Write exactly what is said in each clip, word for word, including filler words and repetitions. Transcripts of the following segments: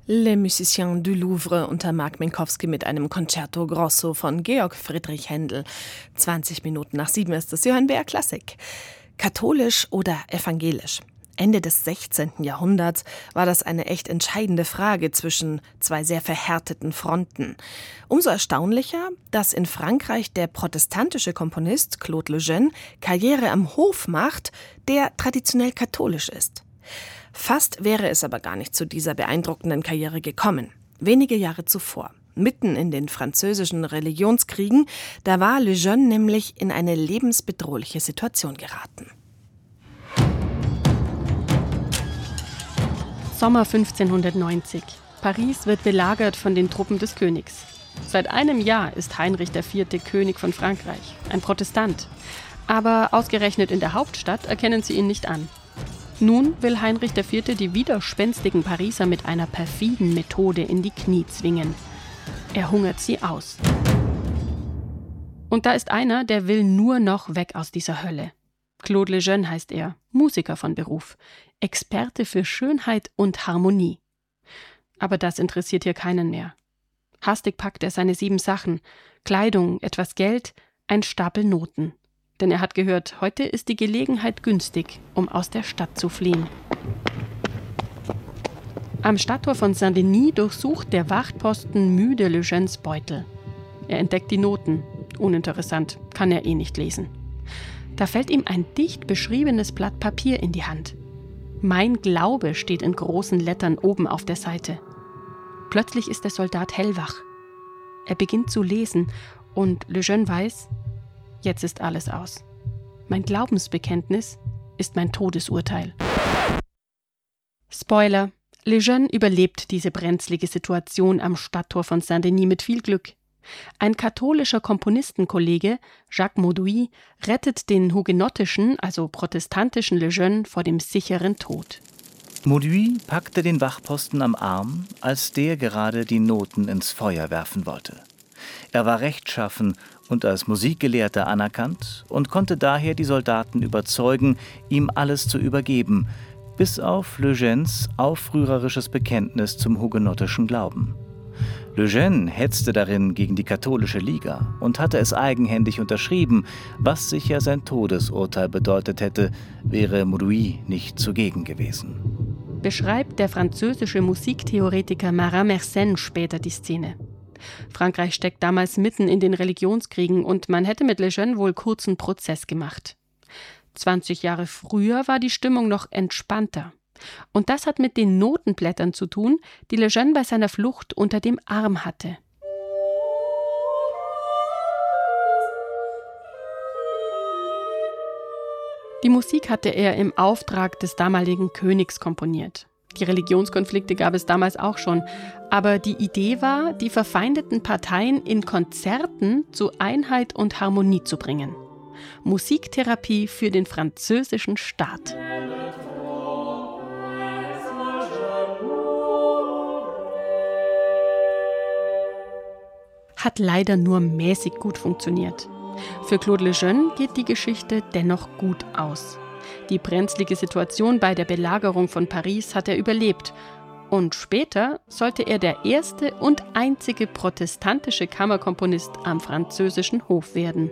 Les Musiciens du Louvre unter Mark Minkowski mit einem Concerto Grosso von Georg Friedrich Händel. zwanzig Minuten nach sieben ist es. Sie hören B R Klassik. Katholisch oder evangelisch? Ende des sechzehnten Jahrhunderts war das eine echt entscheidende Frage zwischen zwei sehr verhärteten Fronten. Umso erstaunlicher, dass in Frankreich der protestantische Komponist Claude Lejeune Karriere am Hof macht, der traditionell katholisch ist. Fast wäre es aber gar nicht zu dieser beeindruckenden Karriere gekommen. Wenige Jahre zuvor, mitten in den französischen Religionskriegen, da war Lejeune nämlich in eine lebensbedrohliche Situation geraten. Sommer fünfzehnhundertneunzig. Paris wird belagert von den Truppen des Königs. Seit einem Jahr ist Heinrich der Vierte König von Frankreich, ein Protestant. Aber ausgerechnet in der Hauptstadt erkennen sie ihn nicht an. Nun will Heinrich der Vierte die widerspenstigen Pariser mit einer perfiden Methode in die Knie zwingen. Er hungert sie aus. Und da ist einer, der will nur noch weg aus dieser Hölle. Claude Lejeune heißt er, Musiker von Beruf, Experte für Schönheit und Harmonie. Aber das interessiert hier keinen mehr. Hastig packt er seine sieben Sachen, Kleidung, etwas Geld, ein Stapel Noten. Denn er hat gehört, heute ist die Gelegenheit günstig, um aus der Stadt zu fliehen. Am Stadttor von Saint-Denis durchsucht der Wachtposten müde Lejeunes Beutel. Er entdeckt die Noten. Uninteressant, kann er eh nicht lesen. Da fällt ihm ein dicht beschriebenes Blatt Papier in die Hand. Mein Glaube steht in großen Lettern oben auf der Seite. Plötzlich ist der Soldat hellwach. Er beginnt zu lesen und Lejeune weiß, jetzt ist alles aus. Mein Glaubensbekenntnis ist mein Todesurteil. Spoiler: Lejeune überlebt diese brenzlige Situation am Stadttor von Saint-Denis mit viel Glück. Ein katholischer Komponistenkollege, Jacques Mauduit, rettet den hugenottischen, also protestantischen Lejeune vor dem sicheren Tod. Mauduit packte den Wachposten am Arm, als der gerade die Noten ins Feuer werfen wollte. Er war rechtschaffen und als Musikgelehrter anerkannt und konnte daher die Soldaten überzeugen, ihm alles zu übergeben, bis auf Lejeunes aufrührerisches Bekenntnis zum hugenottischen Glauben. Lejeune hetzte darin gegen die katholische Liga und hatte es eigenhändig unterschrieben, was sicher sein Todesurteil bedeutet hätte, wäre Mauduit nicht zugegen gewesen. Beschreibt der französische Musiktheoretiker Marin Mersenne später die Szene. Frankreich steckt damals mitten in den Religionskriegen und man hätte mit Lejeune wohl kurzen Prozess gemacht. zwanzig Jahre früher war die Stimmung noch entspannter. Und das hat mit den Notenblättern zu tun, die Lejeune bei seiner Flucht unter dem Arm hatte. Die Musik hatte er im Auftrag des damaligen Königs komponiert. Die Religionskonflikte gab es damals auch schon. Aber die Idee war, die verfeindeten Parteien in Konzerten zu Einheit und Harmonie zu bringen. Musiktherapie für den französischen Staat. Hat leider nur mäßig gut funktioniert. Für Claude Lejeune geht die Geschichte dennoch gut aus. Die brenzlige Situation bei der Belagerung von Paris hat er überlebt. Und später sollte er der erste und einzige protestantische Kammerkomponist am französischen Hof werden.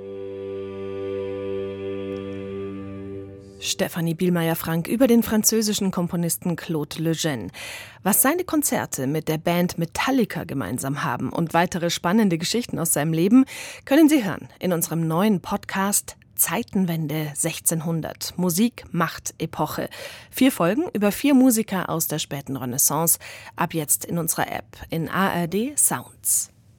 Stefanie Bielmeier-Frank über den französischen Komponisten Claude Lejeune. Was seine Konzerte mit der Band Metallica gemeinsam haben und weitere spannende Geschichten aus seinem Leben, können Sie hören in unserem neuen Podcast Zeitenwende sechzehnhundert. Musik macht Epoche. Vier Folgen über vier Musiker aus der späten Renaissance. Ab jetzt in unserer App in A R D Sounds.